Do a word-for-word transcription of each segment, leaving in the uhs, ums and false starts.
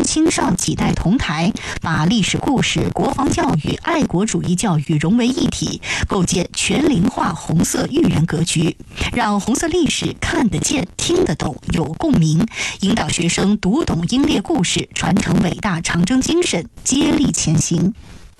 青少几代同台，把历史故事、国防教育、爱国主义教育融为一体，构建全龄化红色育人格局，让红色历史看得见、听得懂、有共鸣，引导学生读懂英烈故事，传承伟大长征精神，接力前行。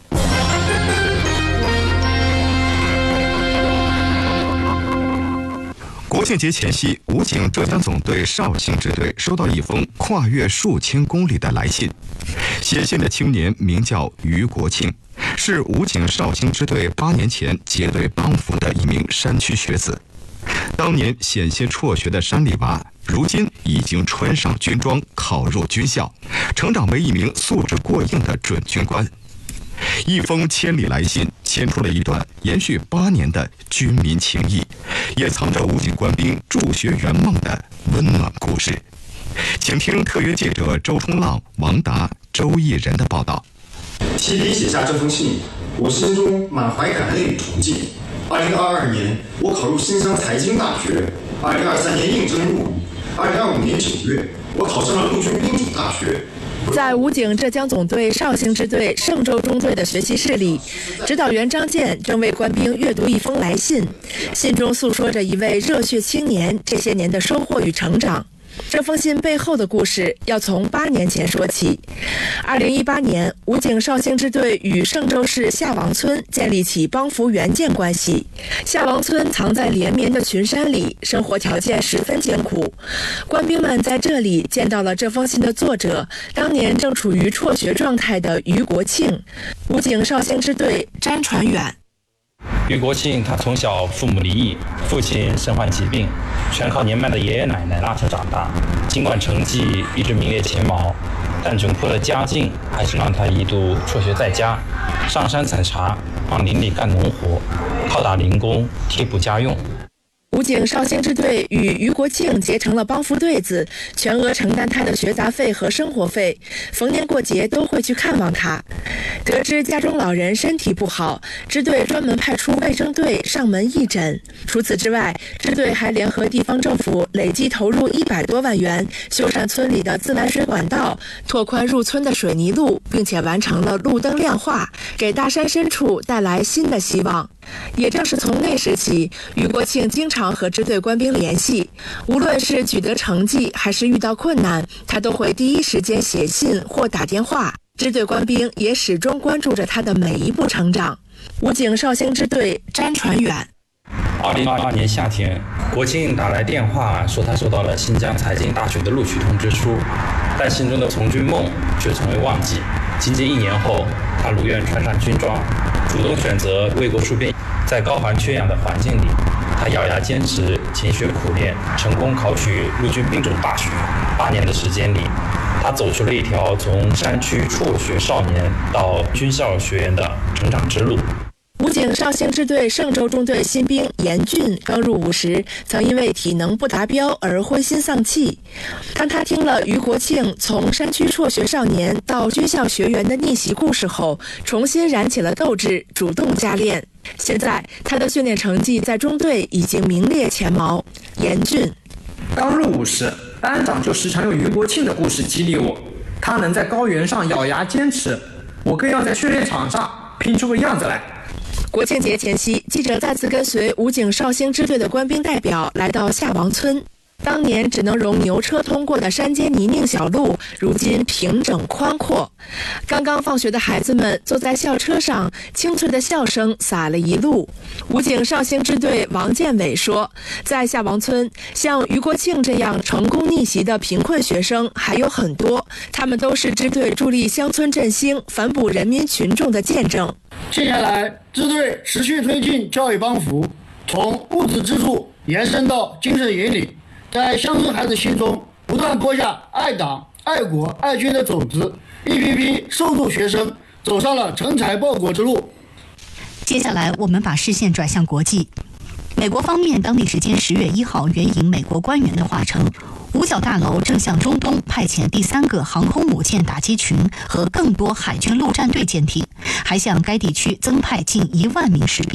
国庆节前夕，武警浙江总队绍兴支队收到一封跨越数千公里的来信。写信的青年名叫于国庆，是武警绍兴支队八年前结队帮扶的一名山区学子。当年险些辍学的山里娃，如今已经穿上军装，考入军校，成长为一名素质过硬的准军官。一封千里来信，牵出了一段延续八年的军民情谊，也藏着武警官兵助学圆梦的温暖故事。请听特约记者周冲浪、王达、周毅人的报道。 提笔写下这封信，我心中满怀感恩与崇敬。二零二二年，我考入新疆财经大学；二零二三年应征入伍；二零二五年九月，我考上了陆军兵种大学。 在武警浙江总队绍兴支队嵊州中队的学习室里，指导员张健正为官兵阅读一封来信，信中诉说着一位热血青年这些年的收获与成长。这封信背后的故事要从八年前说起。二零一八年，武警绍兴支队与嵊州市下王村建立起帮扶援建关系。下王村藏在连绵的群山里，生活条件十分艰苦。官兵们在这里见到了这封信的作者，当年正处于辍学状态的于国庆。武警绍兴支队詹传远。 于国庆他从小父母离异，父亲身患疾病，全靠年迈的爷爷奶奶拉扯长大。尽管成绩一直名列前茅，但窘迫的家境还是让他一度辍学在家，上山采茶，往林里干农活，靠打零工贴补家用。 武警绍兴支队与于国庆结成了帮扶对子，全额承担他的学杂费和生活费，逢年过节都会去看望他。得知家中老人身体不好，支队专门派出卫生队上门义诊。除此之外，支队还联合地方政府累计投入一百多万元，修缮村里的自来水管道，拓宽入村的水泥路，并且完成了路灯亮化，给大山深处带来新的希望。也正是从那时起，于国庆经常和支队官兵联系，无论是取得成绩还是遇到困难，他都会第一时间写信或打电话。支队官兵也始终关注着他的每一步成长。武警绍兴支队詹传远。 二零二二年夏天，国庆打来电话说他收到了新疆财经大学的录取通知书，但心中的从军梦却从未忘记。仅仅一年后，他如愿穿上军装，主动选择为国戍边。在高寒缺氧的环境里，他咬牙坚持，勤学苦练，成功考取陆军兵种大学。八年的时间里，他走出了一条从山区辍学少年到军校学员的成长之路。 武警绍兴支队嵊州中队新兵严俊刚入伍时，曾因为体能不达标而灰心丧气。当他听了于国庆从山区辍学少年到军校学员的逆袭故事后，重新燃起了斗志，主动加练。现在他的训练成绩在中队已经名列前茅。严俊刚入伍时，班长就时常用于国庆的故事激励我，他能在高原上咬牙坚持，我更要在训练场上拼出个样子来。 国庆节前夕，记者再次跟随武警绍兴支队的官兵代表来到下王村。当年只能容牛车通过的山间泥泞小路，如今平整宽阔。刚刚放学的孩子们坐在校车上，清脆的笑声洒了一路。武警绍兴支队王建伟说，在下王村，像于国庆这样成功逆袭的贫困学生还有很多，他们都是支队助力乡村振兴、反哺人民群众的见证。 接下来，支队持续推进教育帮扶，从物质支柱延伸到精神引领，在乡村孩子心中不断播下爱党、爱国、爱军的种子，一批批受助学生走上了成才报国之路。 接下来，我们把视线转向国际。美国方面当地时间十月一号援引美国官员的话称，五角大楼正向中东派遣第三个航空母舰打击群和更多海军陆战队舰艇，还向该地区增派近一万名士兵。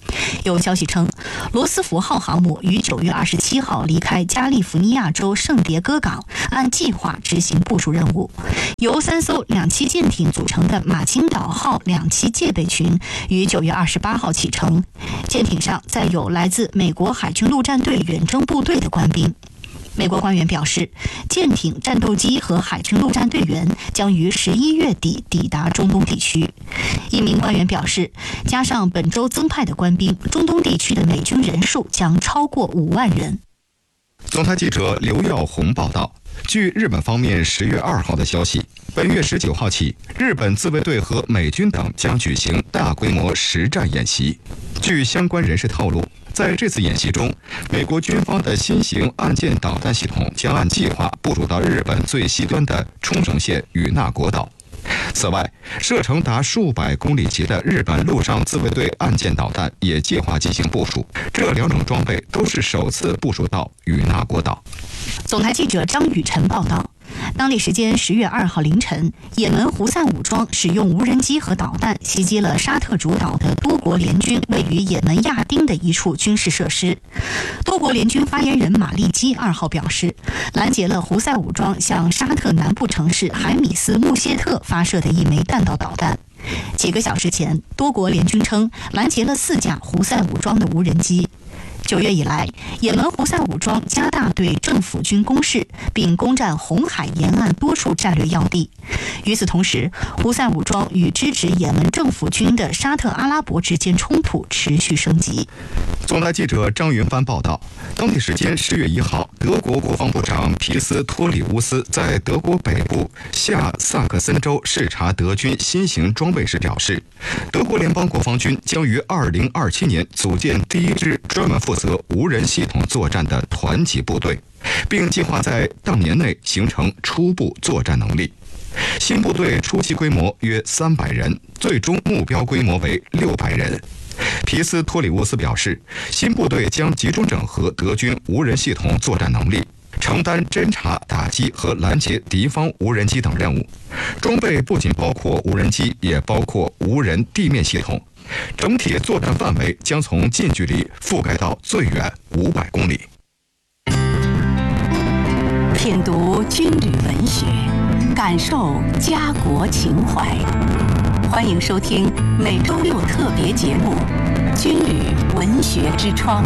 有消息称，罗斯福号航母于九月二十七号离开加利福尼亚州圣迭戈港，按计划执行部署任务。由三艘两栖舰艇组成的马青岛号两栖戒备群于九月二十八号启程，舰艇上载有来自美国海军陆战队远征部队的官兵。美国官员表示，舰艇、战斗机和海军陆战队员将于十一月底抵达中东地区。一名官员表示，加上本周增派的官兵，中东地区的美军人数将超过五万人。 总台记者刘耀红报道，据日本方面十月二号的消息，本月十九号起，日本自卫队和美军等将举行大规模实战演习。据相关人士透露，在这次演习中，美国军方的新型岸舰导弹系统将按计划部署到日本最西端的冲绳县与那国岛。此外，射程达数百公里级的日本陆上自卫队岸舰导弹也计划进行部署，这两种装备都是首次部署到与那国岛。 总台记者张雨晨报道，当地时间十月二号凌晨，也门胡塞武装使用无人机和导弹袭击了沙特主导的多国联军位于也门亚丁的一处军事设施。多国联军发言人马利基二号表示，拦截了胡塞武装向沙特南部城市海米斯穆谢特发射的一枚弹道导弹。几个小时前，多国联军称拦截了四架胡塞武装的无人机。九月以来，也门胡塞武装加大对政府军攻势，并攻占红海沿岸多处战略要地。与此同时，胡塞武装与支持也门政府军的沙特阿拉伯之间冲突持续升级。 总台记者张云帆报道，当地时间十月一号，德国国防部长皮斯托里乌斯在德国北部下萨克森州视察德军新型装备时表示，德国联邦国防军将于二零二七年组建第一支专门负责无人系统作战的团级部队，并计划在当年内形成初步作战能力。新部队初期规模约三百人，最终目标规模为六百人。皮斯托里乌斯表示，新部队将集中整合德军无人系统作战能力，承担侦察、打击和拦截敌方无人机等任务。装备不仅包括无人机，也包括无人地面系统。整体作战范围将从近距离覆盖到最远五百公里。 品读军旅文学，感受家国情怀。欢迎收听每周六特别节目《军旅文学之窗》。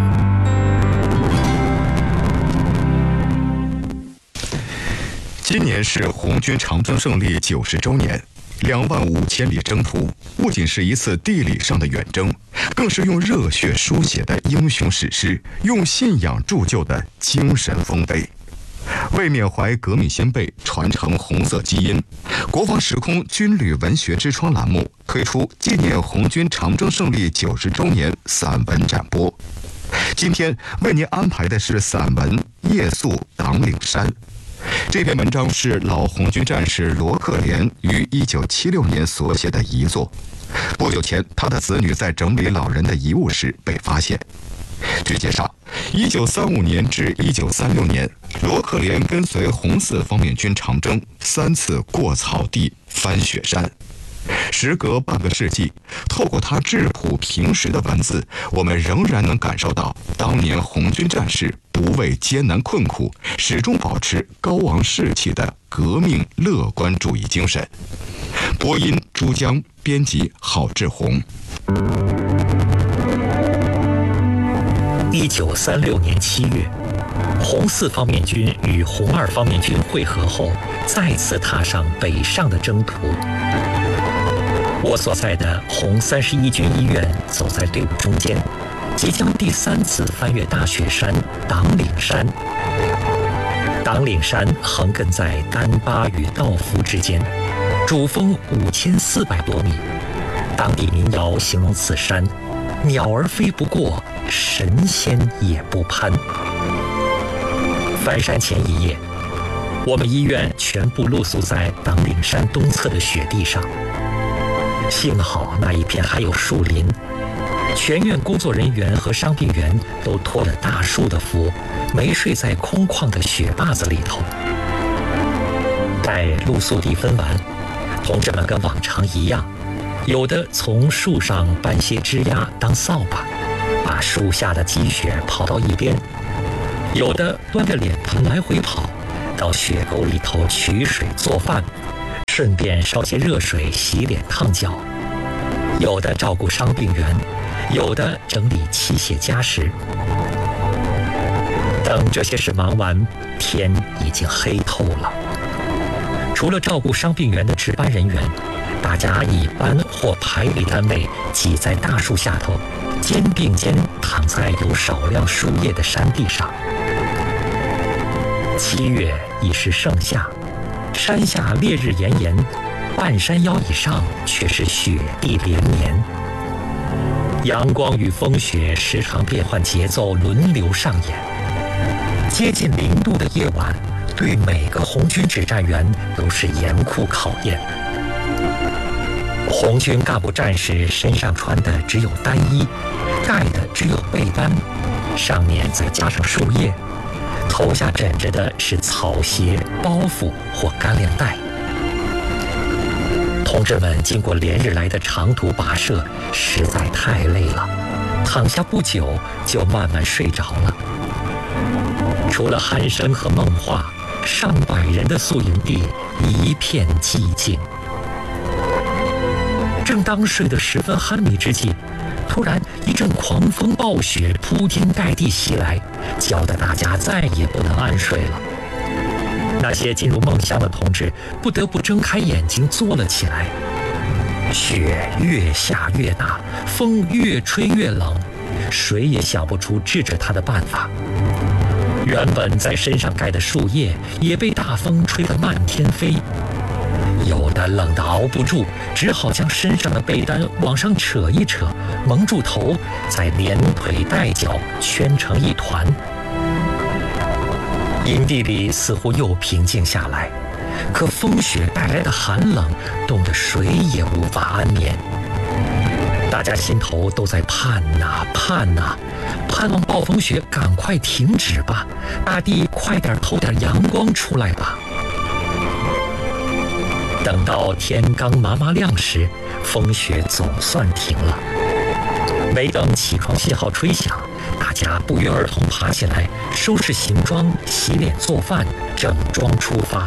今年是红军长征胜利九十周年。两万五千里征途，不仅是一次地理上的远征，更是用热血书写的英雄史诗，用信仰铸就的精神丰碑。为缅怀革命先辈，传承红色基因，国防时空军旅文学之窗栏目推出纪念红军长征胜利九十周年散文展播。今天为您安排的是散文《夜宿党岭山》。这篇文章是老红军战士罗克连于一九七六年所写的遗作。不久前，他的子女在整理老人的遗物时被发现。据介绍，一九三五年至一九三六年，罗克连跟随红四方面军长征，三次过草地、翻雪山。时隔半个世纪，透过他质朴平实的文字，我们仍然能感受到当年红军战士不畏艰难困苦，始终保持高昂士气的革命乐观主义精神。播音朱江，编辑郝志宏。 一九三六年七月，红四方面军与红二方面军会合后，再次踏上北上的征途。我所在的红三十一军医院走在队伍中间，即将第三次翻越大雪山党岭山。党岭山横亘在丹巴与道孚之间，主峰五千四百多米。当地民谣形容此山：鸟儿飞不过，神仙也不攀。翻山前一夜，我们医院全部露宿在党岭山东侧的雪地上。幸好那一片还有树林，全院工作人员和伤病员都托了大树的福，没睡在空旷的雪坝子里头。待露宿地分完，同志们跟往常一样，有的从树上搬些枝丫当扫把， 把树下的积雪刨到一边，有的端着脸盆来回跑，到雪沟里头取水做饭，顺便烧些热水洗脸烫脚；有的照顾伤病员，有的整理器械家什。等这些事忙完，天已经黑透了。除了照顾伤病员的值班人员，大家以班或排里单位挤在大树下头，肩并肩躺在有少量树叶的山地上。七月已是盛夏，山下烈日炎炎，半山腰以上却是雪地连绵。阳光与风雪时常变换节奏，轮流上演。接近零度的夜晚，对每个红军指战员都是严酷考验。红军干部战士身上穿的只有单衣，盖的只有被单，上面再加上树叶，头下枕着的是草鞋、包袱或干粮袋。同志们经过连日来的长途跋涉，实在太累了，躺下不久就慢慢睡着了。除了鼾声和梦话，上百人的宿营地一片寂静。正当睡得十分酣迷之际，突然一阵狂风暴雪铺天盖地袭来，搅得大家再也不能安睡了。那些进入梦乡的同志不得不睁开眼睛坐了起来。雪越下越大，风越吹越冷，谁也想不出治治它的办法。原本在身上盖的树叶也被大风吹得漫天飞，有的冷得熬不住，只好将身上的被单往上扯一扯，蒙住头，再连腿带脚圈成一团。营地里似乎又平静下来，可风雪带来的寒冷冻得谁也无法安眠。大家心头都在盼呐盼呐，盼望暴风雪赶快停止吧，大地快点透点阳光出来吧。等到天刚麻麻亮时，风雪总算停了。没等起床信号吹响，大家不约而同爬起来，收拾行装，洗脸做饭，整装出发。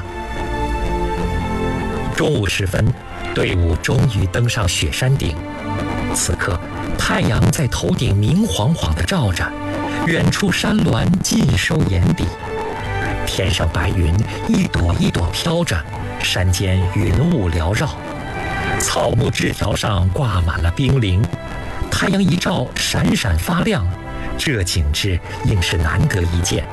中午时分，队伍终于登上雪山顶。此刻，太阳在头顶明晃晃地照着，远处山峦尽收眼底。天上白云一朵一朵飘着，山间云雾缭绕，草木枝条上挂满了冰凌，太阳一照，闪闪发亮，这景致应是难得一见。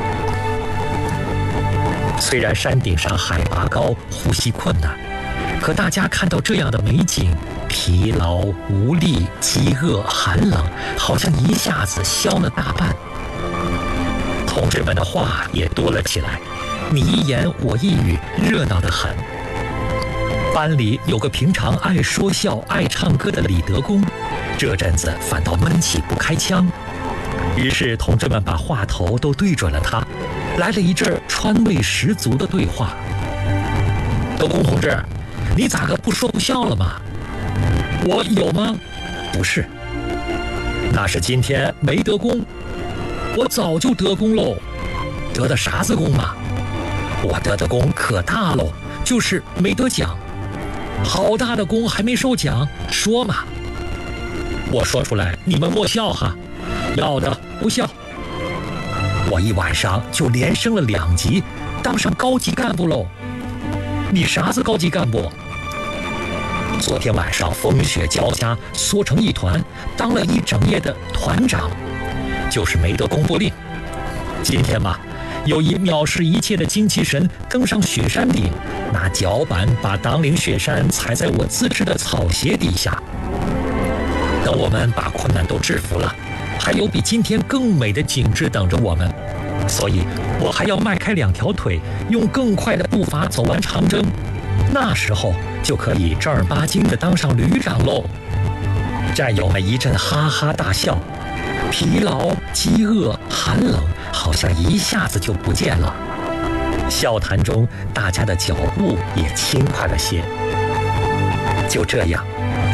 虽然山顶上海拔高，呼吸困难，可大家看到这样的美景，疲劳、无力、饥饿、寒冷，好像一下子消了大半。同志们的话也多了起来，你一言我一语，热闹得很。班里有个平常爱说笑、爱唱歌的李德公，这阵子反倒闷气不开腔。于是同志们把话头都对准了他，来了一阵川味十足的对话。德公同志，你咋个不说不笑了吗？我有吗？不是，那是今天没得功，我早就得功喽。得的啥子功嘛？我得的功可大喽，就是没得奖。好大的功还没收奖，说嘛。我说出来你们莫笑哈，要的不笑。我一晚上就连升了两级，当上高级干部喽。你啥子高级干部？昨天晚上风雪交加，缩成一团，当了一整夜的团长，就是没得公布令。今天嘛，有一藐视一切的精气神登上雪山顶，拿脚板把党岭雪山踩在我自制的草鞋底下。等我们把困难都制服了，还有比今天更美的景致等着我们，所以我还要迈开两条腿，用更快的步伐走完长征。那时候就可以正儿八经地当上旅长喽。战友们一阵哈哈大笑，疲劳、饥饿、寒冷好像一下子就不见了。笑谈中，大家的脚步也轻快了些。就这样，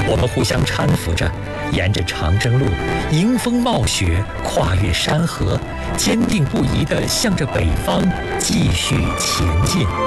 我们互相搀扶着，沿着长征路迎风冒雪，跨越山河，坚定不移地向着北方继续前进。